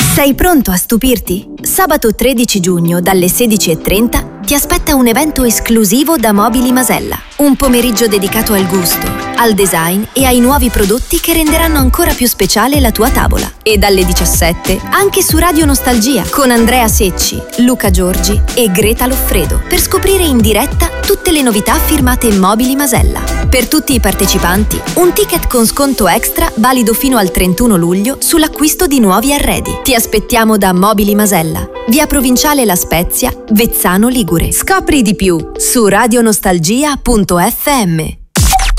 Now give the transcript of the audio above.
Sei pronto a stupirti? Sabato 13 giugno dalle 16:30 ti aspetta un evento esclusivo da Mobili Masella. Un pomeriggio dedicato al gusto, al design e ai nuovi prodotti che renderanno ancora più speciale la tua tavola. E dalle 17 anche su Radio Nostalgia con Andrea Secci, Luca Giorgi e Greta Loffredo per scoprire in diretta tutte le novità firmate Mobili Masella. Per tutti i partecipanti un ticket con sconto extra valido fino al 31 luglio sull'acquisto di nuovi arredi. Ti aspettiamo da Mobili Masella, via Provinciale La Spezia, Vezzano Ligure. Scopri di più su radionostalgia.fm.